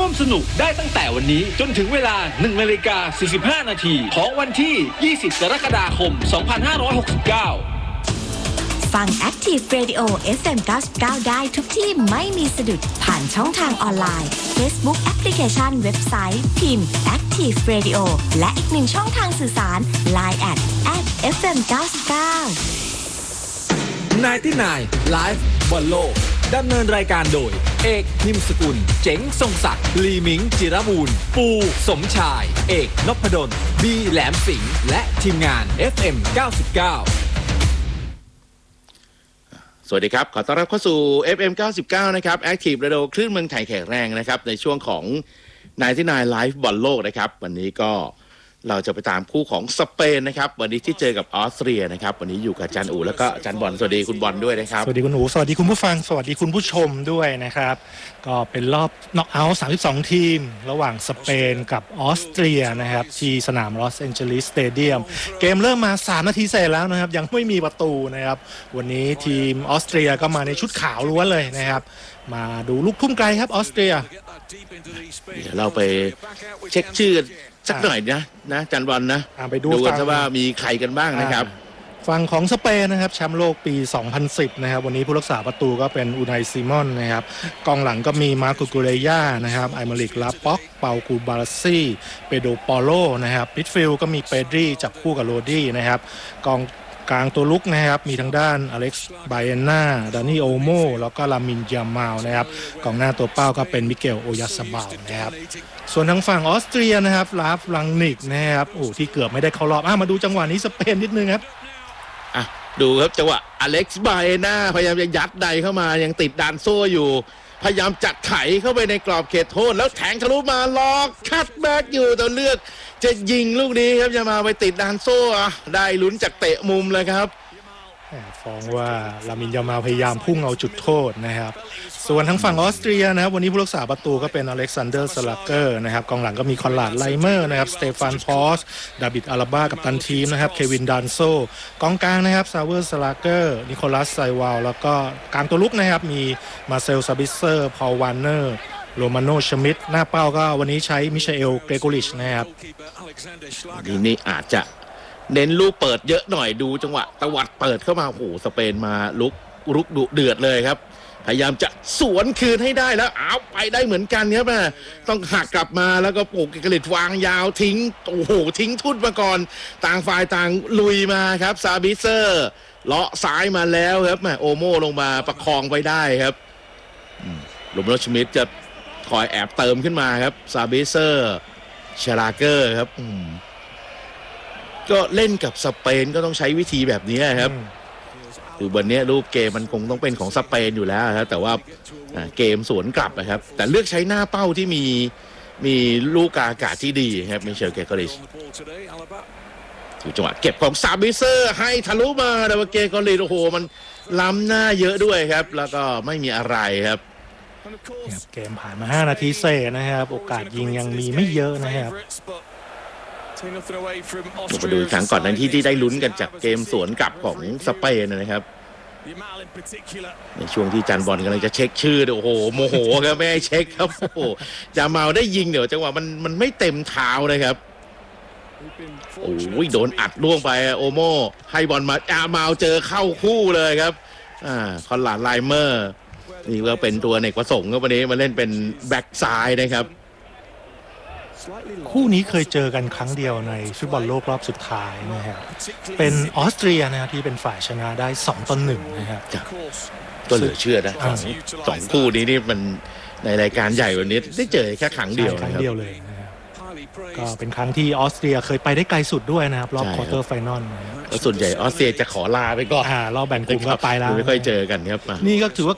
วมสนุกได้ตั้งแต่วันนี้จนถึงเวลา 1:45 นาทีของวันที่ 20 กรกฎาคม 2569 ฟัง Active Radio FM 99 ได้ทุกที่ไม่มีสะดุดผ่านช่องทางออนไลน์ Facebook แอปพลิเคชันเว็บไซต์พิมพ์ Active Radio และอีกหนึ่งช่องทางสื่อสาร Line @FM 99 99 Live บอลโลกดำเนินรายการโดยเอกนิมสกุลเจ๋งทรงศักดิ์ลีมิงจิรบูรณ์ปูสมชายเอกนพดลบีแหลมสิงห์และทีมงาน FM 99 สวัสดีครับขอต้อนรับเข้าสู่ FM 99นะครับ Active Radio คลื่นเมืองไทยแข็งแรงนะครับในช่วงของ99 Live บอลโลกนะครับวันนี้ก็เราจะไปตามคู่ของสเปนนะครับวันนี้ที่เจอกับออสเตรียนะครับวันนี้อยู่กับอาจารย์อู๋แล้วก็อาจารย์บอลสวัสดีคุณบอลด้วยนะครับสวัสดีคุณอู๋สวัสดีคุณผู้ฟังสวัสดีคุณผู้ชมด้วยนะครับก็เป็นรอบน็อกเอาท์32ทีมระหว่างสเปนกับออสเตรียนะครับที่สนามลอสแอนเจลิสสเตเดียมเกมเริ่มมา3นาทีเสร็จแล้วนะครับยังไม่มีประตูนะครับวันนี้ทีมออสเตรียก็มาในชุดขาวล้วนเลยนะครับมาดูลูกทุ่มไกลครับออสเตรียเดี๋ยวเราไปเช็คชื่อสักหน่อยนะจันบอลนะไปดูกันว่ามีใครกันบ้างนะครับฝั่งของสเปนนะครับแชมป์โลกปี 2010 นะครับวันนี้ผู้รักษาประตูก็เป็นอูไนซิมอนนะครับกองหลังก็มีมาร์โกกูเรย่านะครับไอมาริกลาป็อกเปากูบาราซี่เปโดปอโลนะครับมิดฟิลด์ก็มีเปดรีจับคู่กับโรดี้นะครับกองกลางตัวลุกนะครับมีทางด้านอเล็กซ์ไบเอน่าดานี่โอโมแล้วก็ลามินยามาลนะครับกองหน้าตัวเป้าก็เป็นมิเกลโอยาซาบาลนะครับส่วนทางฝั่งออสเตรียนะครับลาฟลังนิกนะครับที่เกือบไม่ได้เข้ารอบมาดูจังหวะนี้สเปนนิดนึงครับดูครับจังหวะอเล็กซ์ไบเอน่าพยายามจะยัดใดเข้ามายังติดดานโซ่อยู่พยายามจัดไถเข้าไปในกรอบเขตโทษแล้วแทงทะลุมาล็อกคัตแบ็กอยู่แต่เลือกจะยิงลูกนี้ครับจะมาไปติดดานโซ่ได้ลุ้นจากเตะมุมเลยครับฟ้องว่าลามินยามาลพยายามพุ่งเอาจุดโทษนะครับส่วนทางฝั่งออสเตรียนะครับวันนี้ผู้รักษาประตูก็เป็นอเล็กซานเดอร์สลักเกอร์นะครับกองหลังก็มีคอนราดไลเมอร์นะครับสเตฟานพอสดาวิดอาราบ้ากับตันทีมนะครับเควินดันโซกองกลางนะครับซาเวอร์สลักเกอร์นิโคลัสไซวาลแล้วก็กลางตัวลุกนะครับมีมาเซลซาบิเซอร์พอลวานเนอร์โรมาโนชมิดหน้าเป้าก็วันนี้ใช้มิชาเอลเกรโกริชนะครับนี่อาจจะเน้นลูกเปิดเยอะหน่อยดูจังหวะตวัดเปิดเข้ามาสเปนมาลุกดุเดือดเลยครับพยายามจะสวนคืนให้ได้แล้วไปได้เหมือนกันครับต้องหักกลับมาแล้วก็เกลิดวางยาวทิ้งทิ้งทุ่นมาก่อนต่างฝ่ายต่างลุยมาครับซาบิเซอร์เลาะซ้ายมาแล้วครับโอโม่ลงมาประคองไว้ได้ครับโรเมโรชมิดจะคอยแอบเติมขึ้นมาครับซาบิเซอร์ชาลาเกอร์ครับก็เล่นกับสเปนก็ต้องใช้วิธีแบบนี้ครับคือวันนี้รูปเกมมันคงต้องเป็นของสเปนอยู่แล้วครับแต่ว่าเกมสวนกลับนะครับแต่เลือกใช้หน้าเป้าที่มีลูกอากาศที่ดีครับมิเชลเกเกอริชถูกจังหวะเก็บของซาบิเซอร์ให้ทะลุมาแต่ว่าเกเกอริชมันล้ำหน้าเยอะด้วยครับแล้วก็ไม่มีอะไรครับเกมผ่านมา5นาทีเศษนะครับโอกาสยิงยังมีไม่เยอะนะครับไปดูครั้งก่อนนั้นที่ได้ลุ้นกันจากเกมสวนกลับของสเปนนะครับในช่วงที่จันบอลกำลังจะเช็คชื่อโมโหครับไม่ให้เช็คครับจะเมาได้ยิงเดี๋ยวจังหวะมันไม่เต็มเท้าเลยครับโดนอัดล่วงไปโอโมให้บอลมาเมาเจอเข้าคู่เลยครับคอนราดไลเมอร์นี่ก็เป็นตัวเอกประสงค์ครับวันนี้มาเล่นเป็นแบ็กซ้ายนะครับคู่นี้เคยเจอกันครั้งเดียวในฟุตบอลโลกรอบสุดท้ายนะครับเป็นออสเตรียนะครับที่เป็นฝ่ายชนะได้2-1นะครับก็เหลือเชื่อนะสองคู่นี้นี่มันในรายการใหญ่วันนี้ได้เจอแค่ครั้งเดียวเลยนะครับก็เป็นครั้งที่ออสเตรียเคยไปได้ไกลสุดด้วยนะครับรอบควอเตอร์ไฟนอลส่วนใหญ่ออสเตรียจะขอลาไปก่อนรอบแบ่งกลุ่มก็ไปแล้วไม่ค่อยเจอกันครับนี่ก็ถือว่า